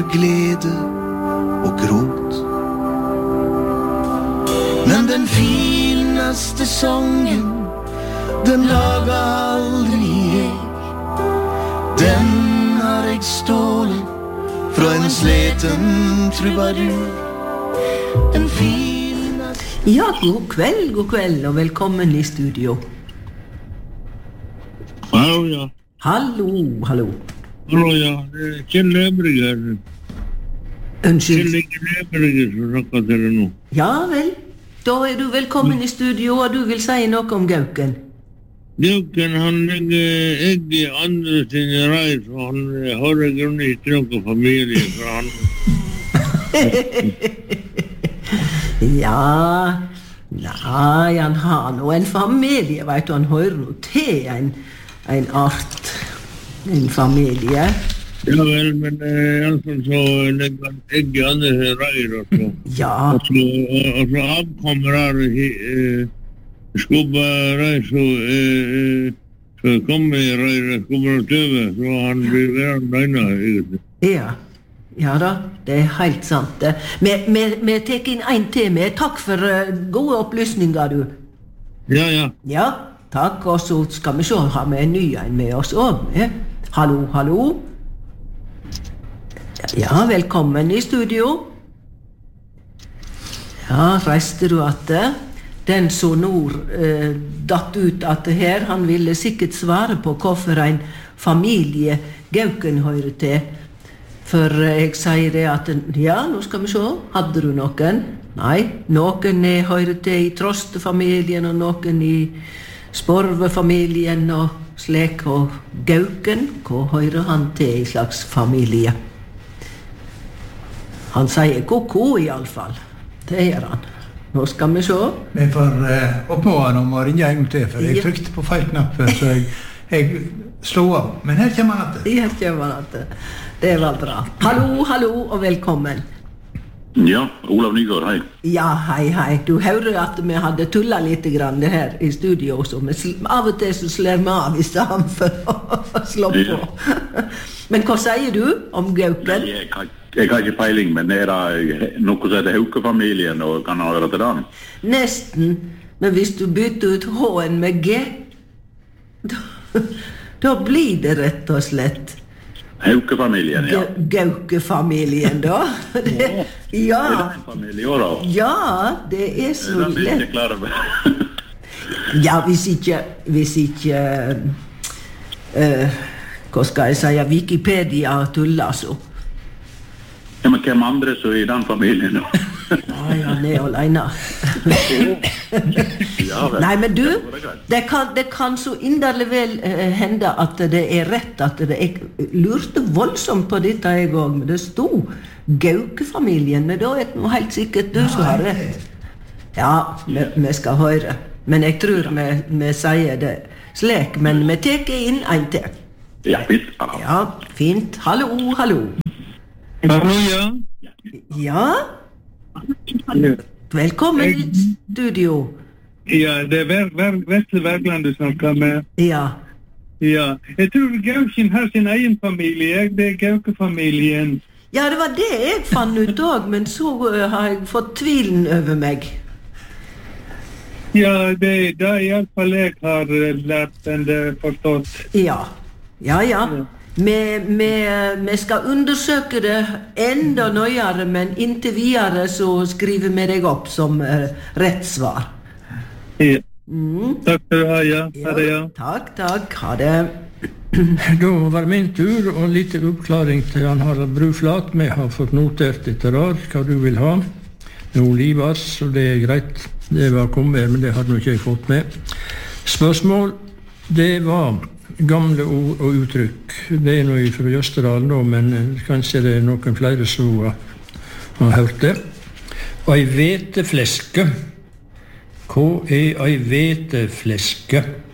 glede og gråt. Men den fineste sangen, den lager aldri jeg. Den har jeg stålet fra en sleten trubadur. Den fineste... Ja, god kveld, og velkommen i studio. Hallo, ja. Hallo. Hallo, ja. Kjell Løberg her. Unnskyld. Kjell Løberg som snakker til deg nå. Ja vel, da du velkommen i studio, og du vil si noe om Gauken. Gauken, han legger egg i andre sine reir, så han har i grunnen ikke noen familie fra han. Ja, nei, han har nå en familie, vet du, han hører nå til en art, en familie. Ja vel, men iallfall så legger han egg i andre reir, og så. Ja. Og så avkommer her skubber reir, så kommer i reir, skubber og tøve, så han blir verden døgnet, egentlig. Ja da, det er helt sant. Vi tek inn en til med. Takk for gode opplysninger, du. Ja. Ja, takk, og så skal vi se, har vi en ny en med oss også. Hallo. Ja, velkommen i studio. Ja, reiste du at den som nord datt ut at her, han ville sikkert svare på hvorfor en familie Gauken hører til. For jeg sier det at, ja, nå skal vi se, hadde du noen? Nei, noen hører til i Trostefamilien, og noen i Sporvefamilien, og slik, og Gauken, hva hører han til i slags familie? Han sier koko i alle fall, det gjør han. Nå skal vi se. Vi får oppnå han om å ringe en gang til, for jeg trykte på feil knapp, så jeg slå av. Men her kommer han til. Her kommer han til. Det var bra. Hallo, og velkommen. Ja, Olav Nygaard, hei. Ja, hei. Du hører at vi hadde tullet litt grann her i studio også. Av og til så slår vi av i stedet for å slå på. Men hva sier du om Gauken? Jeg har ikke peiling, men er det noe som heter Hauke-familien, og kan høre til den? Nesten, men hvis du bytter ut H-en med G, da blir det rett og slett Hauke-familien, ja. Gaukefamilien, da. Ja. Er det en familie også, da? Ja, det er så lett. Det er ikke klar over. Ja, hvis ikke hva skal jeg si, Wikipedia tuller så. Ja, men hvem andre så i den familien da? Ja, han er alene. Nei, men du, det kan så inderlig vel hende at det er rett, at jeg lurte voldsomt på dette jeg også, men det stod Gaukefamilien, men da er det noe helt sikkert du som har rett. Ja, vi skal høre, men jeg tror vi sier det slik, men vi teker inn en til. Ja, fint. Ja, fint. Hallo. Hallo, ja. Ja? Velkommen i studio. Ja, det er Vetle Wergeland du snakker med. Ja. Ja, jeg tror Gauken har sin egen familie, det er Gaukefamilien. Ja, det var det jeg fant ut også, men så har jeg fått tvilen over meg. Ja, det er i alle fall jeg har lært enn det forstått. Ja. Vi skal undersøke det enda nøyere, men inntil videre så skriver vi deg opp som rett svar. Ja. Takk for det, ja. Ha det, ja. Takk. Ha det. Da var det min tur, og litt oppklaring til han Harald Bruflat. Vi har fått notert etter hva du vil ha. Nå livas, så det er greit. Det var kommet, men det hadde nok ikke jeg fått med. Spørsmål, det var gamle ord og uttrykk. Det er noe fra Jøsterdal nå, men kanskje det er noen flere som har hørt det. Ei vetefleske. Hva er ei vetefleske?